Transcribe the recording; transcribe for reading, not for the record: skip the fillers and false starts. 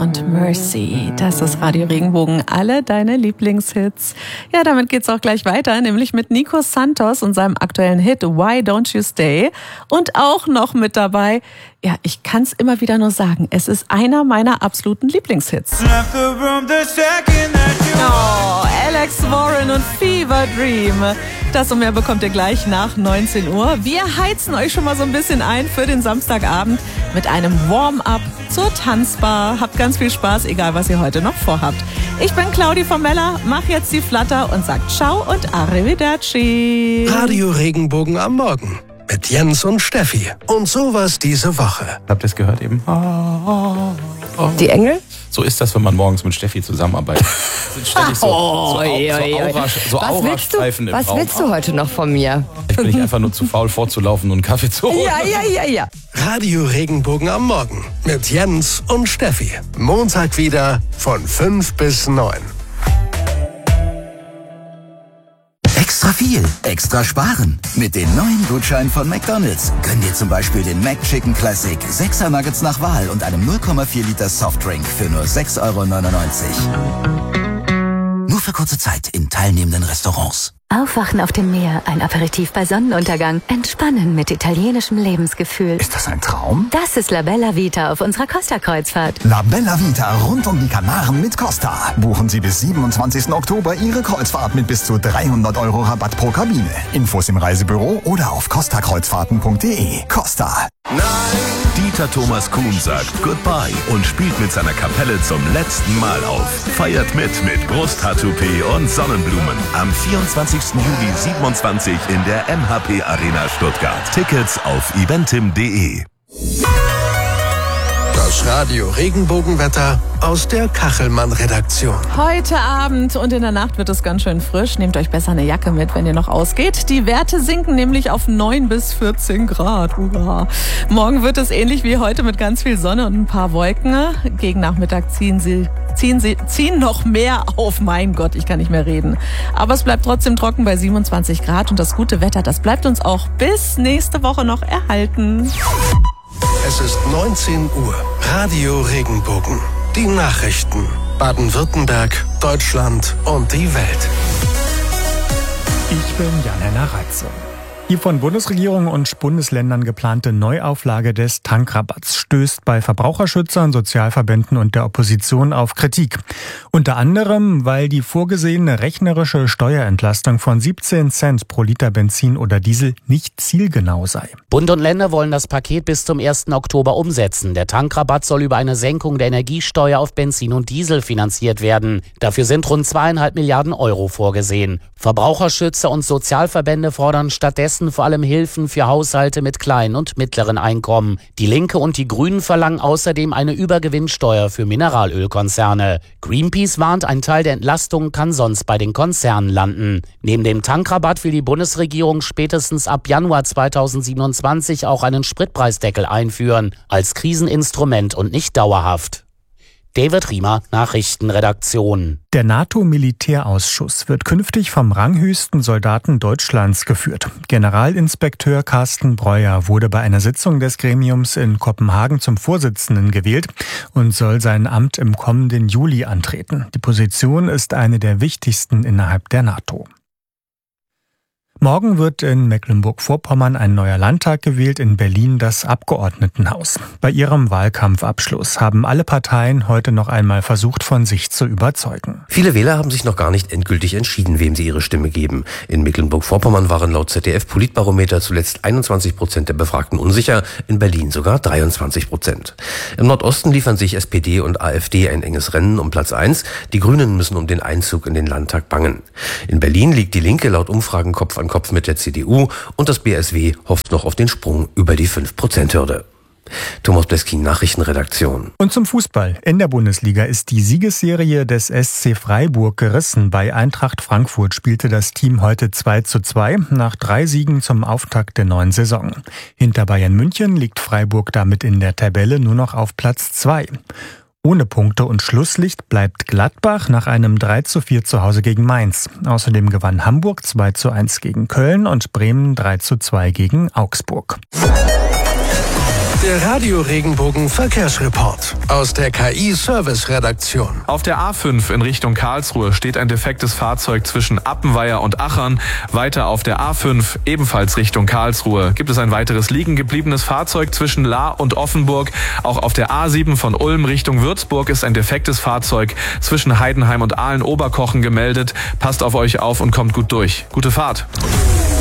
und Mercy. Das ist Radio Regenbogen, alle deine Lieblingshits. Ja, damit geht's auch gleich weiter, nämlich mit Nico Santos und seinem aktuellen Hit Why Don't You Stay. Und auch noch mit dabei, ja, ich kann's immer wieder nur sagen, es ist einer meiner absoluten Lieblingshits. Oh, Alex Warren und Fever Dream. Das und mehr bekommt ihr gleich nach 19 Uhr. Wir heizen euch schon mal so ein bisschen ein für den Samstagabend mit einem Warm-up zur Tanzbar. Habt ganz viel Spaß, egal was ihr heute noch vorhabt. Ich bin Claudi von Meller, mach jetzt die Flatter und sagt Ciao und Arrivederci. Radio Regenbogen am Morgen mit Jens und Steffi. Und sowas diese Woche. Habt ihr es gehört eben? Die Engel? So ist das, wenn man morgens mit Steffi zusammenarbeitet. Sind ständig so Aurastreifen im Raum. Was willst du heute noch von mir? Ich bin nicht einfach nur zu faul vorzulaufen und einen Kaffee zu holen. Ja. Radio Regenbogen am Morgen mit Jens und Steffi. Montag wieder von 5 bis 9. Extra viel, extra sparen. Mit den neuen Gutscheinen von McDonald's können dir zum Beispiel den McChicken Classic 6er Nuggets nach Wahl und einem 0,4 Liter Softdrink für nur 6,99 €. Nur für kurze Zeit in teilnehmenden Restaurants. Aufwachen auf dem Meer, ein Aperitif bei Sonnenuntergang, entspannen mit italienischem Lebensgefühl. Ist das ein Traum? Das ist La Bella Vita auf unserer Costa-Kreuzfahrt. La Bella Vita rund um die Kanaren mit Costa. Buchen Sie bis 27. Oktober Ihre Kreuzfahrt mit bis zu 300 € Rabatt pro Kabine. Infos im Reisebüro oder auf costakreuzfahrten.de. Costa. Dieter Thomas Kuhn sagt Goodbye und spielt mit seiner Kapelle zum letzten Mal auf. Feiert mit Brusthaar-Toupet und Sonnenblumen. Am 24. Juli 27 in der MHP Arena Stuttgart. Tickets auf eventim.de. Das Radio Regenbogenwetter aus der Kachelmann-Redaktion. Heute Abend und in der Nacht wird es ganz schön frisch. Nehmt euch besser eine Jacke mit, wenn ihr noch ausgeht. Die Werte sinken nämlich auf 9 bis 14 Grad. Hurra. Morgen wird es ähnlich wie heute mit ganz viel Sonne und ein paar Wolken. Gegen Nachmittag ziehen noch mehr auf. Mein Gott, ich kann nicht mehr reden. Aber es bleibt trotzdem trocken bei 27 Grad. Und das gute Wetter, das bleibt uns auch bis nächste Woche noch erhalten. Es ist 19 Uhr. Radio Regenbogen. Die Nachrichten. Baden-Württemberg, Deutschland und die Welt. Ich bin Jan-Henner Reitze. Die von Bundesregierung und Bundesländern geplante Neuauflage des Tankrabatts stößt bei Verbraucherschützern, Sozialverbänden und der Opposition auf Kritik. Unter anderem, weil die vorgesehene rechnerische Steuerentlastung von 17 Cent pro Liter Benzin oder Diesel nicht zielgenau sei. Bund und Länder wollen das Paket bis zum 1. Oktober umsetzen. Der Tankrabatt soll über eine Senkung der Energiesteuer auf Benzin und Diesel finanziert werden. Dafür sind rund 2,5 Milliarden € vorgesehen. Verbraucherschützer und Sozialverbände fordern stattdessen vor allem Hilfen für Haushalte mit kleinen und mittleren Einkommen. Die Linke und die Grünen verlangen außerdem eine Übergewinnsteuer für Mineralölkonzerne. Greenpeace warnt, ein Teil der Entlastung kann sonst bei den Konzernen landen. Neben dem Tankrabatt will die Bundesregierung spätestens ab Januar 2027 auch einen Spritpreisdeckel einführen, als Kriseninstrument und nicht dauerhaft. David Riemer, Nachrichtenredaktion. Der NATO-Militärausschuss wird künftig vom ranghöchsten Soldaten Deutschlands geführt. Generalinspekteur Carsten Breuer wurde bei einer Sitzung des Gremiums in Kopenhagen zum Vorsitzenden gewählt und soll sein Amt im kommenden Juli antreten. Die Position ist eine der wichtigsten innerhalb der NATO. Morgen wird in Mecklenburg-Vorpommern ein neuer Landtag gewählt, in Berlin das Abgeordnetenhaus. Bei ihrem Wahlkampfabschluss haben alle Parteien heute noch einmal versucht, von sich zu überzeugen. Viele Wähler haben sich noch gar nicht endgültig entschieden, wem sie ihre Stimme geben. In Mecklenburg-Vorpommern waren laut ZDF-Politbarometer zuletzt 21% der Befragten unsicher, in Berlin sogar 23%. Im Nordosten liefern sich SPD und AfD ein enges Rennen um Platz 1. Die Grünen müssen um den Einzug in den Landtag bangen. In Berlin liegt die Linke laut Umfragen Kopf an Kopf mit der CDU und das BSW hofft noch auf den Sprung über die 5%-Hürde. Thomas Bleskin, Nachrichtenredaktion. Und zum Fußball. In der Bundesliga ist die Siegesserie des SC Freiburg gerissen. Bei Eintracht Frankfurt spielte das Team heute 2:2 nach 3 Siegen zum Auftakt der neuen Saison. Hinter Bayern München liegt Freiburg damit in der Tabelle nur noch auf Platz 2. Ohne Punkte und Schlusslicht bleibt Gladbach nach einem 3:4 zu Hause gegen Mainz. Außerdem gewann Hamburg 2:1 gegen Köln und Bremen 3:2 gegen Augsburg. Der Radio Regenbogen Verkehrsreport aus der KI-Service-Redaktion. Auf der A5 in Richtung Karlsruhe steht ein defektes Fahrzeug zwischen Appenweier und Achern. Weiter auf der A5, ebenfalls Richtung Karlsruhe, gibt es ein weiteres liegen gebliebenes Fahrzeug zwischen Lahr und Offenburg. Auch auf der A7 von Ulm Richtung Würzburg ist ein defektes Fahrzeug zwischen Heidenheim und Aalen-Oberkochen gemeldet. Passt auf euch auf und kommt gut durch. Gute Fahrt.